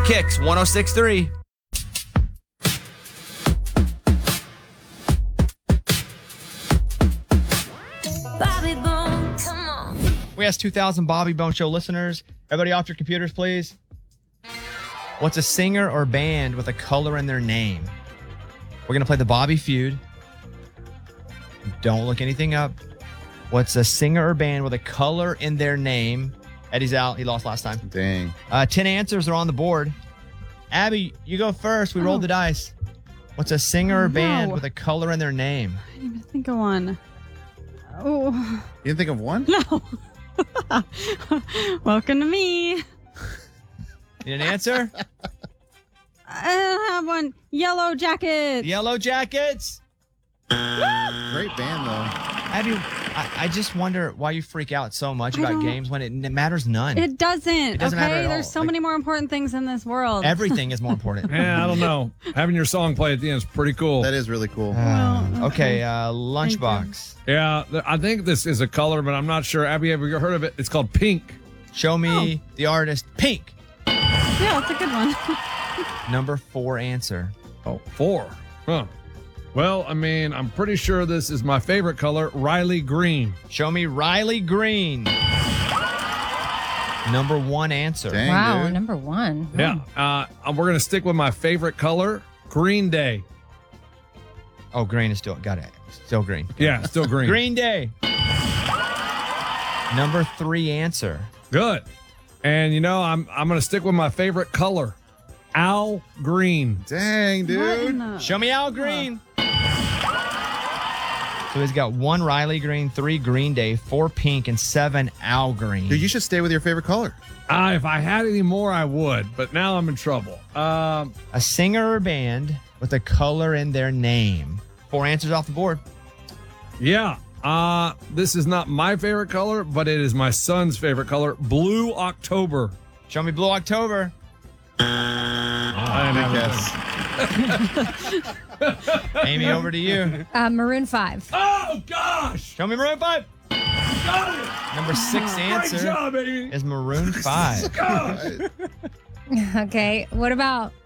Kicks 106.3. Bobby Bone, come on. We asked 2,000 Bobby Bone Show listeners. Everybody off your computers, please. What's a singer or band with a color in their name? We're going to play the Bobby Feud. Don't look anything up. What's a singer or band with a color in their name? Eddie's out. He lost last time. Dang. 10 answers are on the board. Abby, you go first. We rolled the dice. What's a singer or band with a color in their name? I didn't even think of one. Oh. You didn't think of one? No. Welcome to me. Need an answer? I don't have one. Yellow Jackets. Yellow Jackets? Great band, though. Abby, I just wonder why you freak out so much I about don't- games when it matters none. It doesn't. doesn't matter Okay, at there's all. so Like- many more important things in this world. Everything is more important. Yeah, I don't know. Having your song play at the end is pretty cool. That is really cool. Okay, Lunchbox. Yeah, I think this is a color, but I'm not sure. Abby, have you heard of it? It's called pink. Show me the artist. Pink. Yeah, that's a good one. Number 4 answer. Oh, 4. Huh. Well, I mean, I'm pretty sure this is my favorite color, Riley Green. Show me Riley Green. Number 1 answer. Dang, Wow, dude. number 1. Yeah, we're going to stick with my favorite color, Green Day. Oh, green is still got it. Still green. Yeah, still green. Green Day. Number 3 answer. Good. And, you know, I'm going to stick with my favorite color, Al Green. Dang, What in dude. the- Show me Al Green. So he's got 1 Riley Green, 3 Green Day, 4 Pink, and 7 Al Green. Dude, you should stay with your favorite color. If I had any more, I would, but now I'm in trouble. A singer or band with a color in their name. 4 answers off the board. Yeah. This is not my favorite color, but it is my son's favorite color, Blue October. Show me Blue October. I didn't have it. Amy, over to you. Maroon 5. Oh, gosh. Show me Maroon 5. Got it. Number 6 Great answer job, Amy. is Maroon 5. Gosh. Okay, what about